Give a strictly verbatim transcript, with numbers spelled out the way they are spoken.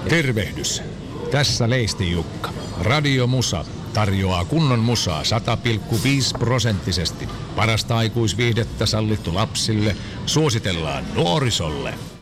Tervehdys. Tässä Leisti Jukka. Radio Musa tarjoaa kunnon musaa sata pilkku viisi prosenttisesti. Parasta aikuisviihdettä sallittu lapsille, suositellaan nuorisolle.